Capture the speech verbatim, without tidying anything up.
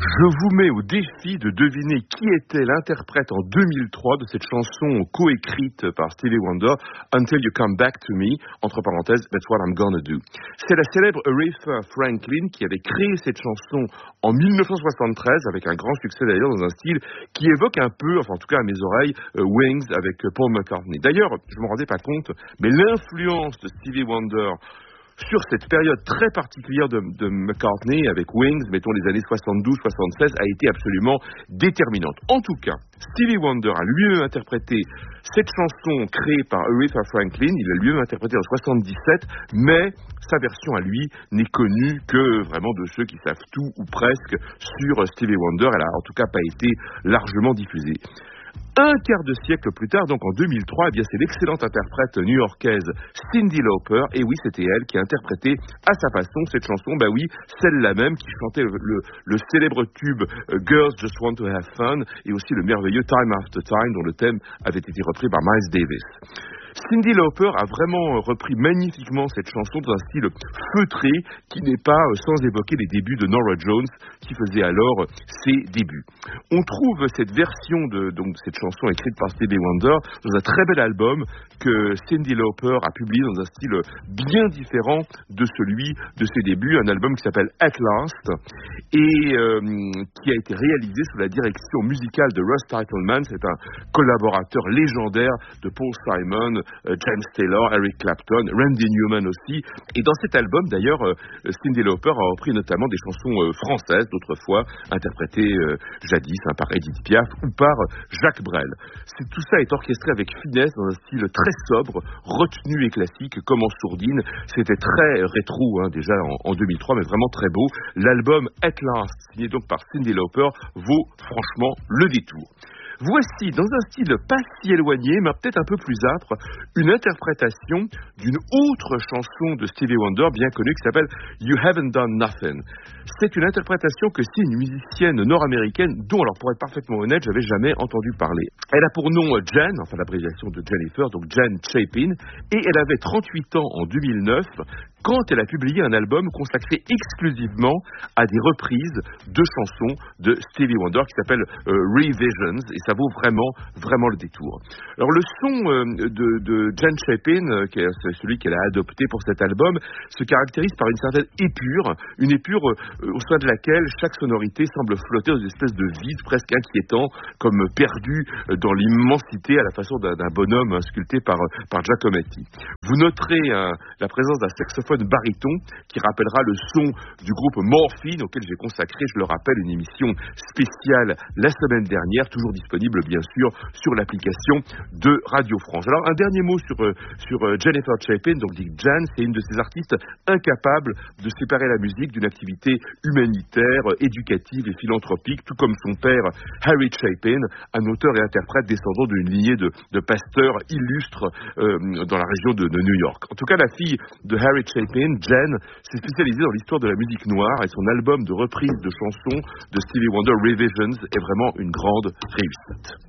Je vous mets au défi de deviner qui était l'interprète en deux mille trois de cette chanson coécrite par Stevie Wonder, Until You Come Back to Me, entre parenthèses, That's What I'm Gonna Do. C'est la célèbre Aretha Franklin qui avait créé cette chanson en dix-neuf cent soixante-treize, avec un grand succès d'ailleurs dans un style qui évoque un peu, enfin en tout cas à mes oreilles, uh, Wings avec Paul McCartney. D'ailleurs, je ne me rendais pas compte, mais l'influence de Stevie Wonder sur cette période très particulière de, de McCartney avec Wings, mettons les années soixante-douze soixante-seize, a été absolument déterminante. En tout cas, Stevie Wonder a lui-même interprété cette chanson créée par Aretha Franklin, il l'a lui-même interprétée en soixante-dix-sept, mais sa version à lui n'est connue que vraiment de ceux qui savent tout ou presque sur Stevie Wonder. Elle a en tout cas pas été largement diffusée. Un quart de siècle plus tard, donc en deux mille trois, eh bien c'est l'excellente interprète new-yorkaise Cyndi Lauper, et oui, c'était elle qui a interprété à sa façon cette chanson, bah oui, celle-là même qui chantait le, le, le célèbre tube uh, Girls Just Want to Have Fun, et aussi le merveilleux Time After Time, dont le thème avait été repris par Miles Davis. Cyndi Lauper a vraiment repris magnifiquement cette chanson dans un style feutré qui n'est pas sans évoquer les débuts de Norah Jones qui faisait alors ses débuts. On trouve cette version de, donc, de cette chanson écrite par Stevie Wonder dans un très bel album que Cyndi Lauper a publié dans un style bien différent de celui de ses débuts, un album qui s'appelle At Last et euh, qui a été réalisé sous la direction musicale de Russ Titelman. C'est un collaborateur légendaire de Paul Simon, James Taylor, Eric Clapton, Randy Newman aussi. Et dans cet album, d'ailleurs, euh, Cyndi Lauper a repris notamment des chansons euh, françaises, d'autrefois intérêtées euh, jadis hein, par Edith Piaf ou par Jacques Brel. C'est, tout ça est orchestré avec finesse, dans un style très sobre, retenu et classique, comme en sourdine. C'était très rétro hein, déjà en, en deux mille trois, mais vraiment très beau. L'album At Last, signé donc par Cyndi Lauper, vaut franchement le détour. Voici, dans un style pas si éloigné, mais peut-être un peu plus âpre, une interprétation d'une autre chanson de Stevie Wonder, bien connue, qui s'appelle You Haven't Done Nothing. C'est une interprétation que signe une musicienne nord-américaine, dont, alors pour être parfaitement honnête, j'avais jamais entendu parler. Elle a pour nom Jen, enfin l'abréviation de Jennifer, donc Jen Chapin, et elle avait trente-huit ans en deux mille neuf, quand elle a publié un album consacré exclusivement à des reprises de chansons de Stevie Wonder qui s'appelle euh, Revisions, et ça vaut vraiment, vraiment le détour. Alors le son euh, de, de Jen Chapin, euh, qui est celui qu'elle a adopté pour cet album, se caractérise par une certaine épure, une épure euh, au sein de laquelle chaque sonorité semble flotter dans une espèce de vide presque inquiétant, comme perdu dans l'immensité à la façon d'un, d'un bonhomme hein, sculpté par, par Giacometti. Vous noterez euh, la présence d'un saxophone baryton qui rappellera le son du groupe Morphine auquel j'ai consacré, je le rappelle, une émission spéciale la semaine dernière, toujours disponible bien sûr sur l'application de Radio France. Alors un dernier mot sur, sur Jennifer Chapin, donc dit Jan, c'est une de ces artistes incapables de séparer la musique d'une activité humanitaire, éducative et philanthropique, tout comme son père Harry Chapin, un auteur et interprète descendant d'une lignée de, de pasteurs illustres euh, dans la région de, de New York. En tout cas, la fille de Harry Chapin, Jen, s'est spécialisée dans l'histoire de la musique noire et son album de reprise de chansons de Stevie Wonder, Revisions, est vraiment une grande réussite.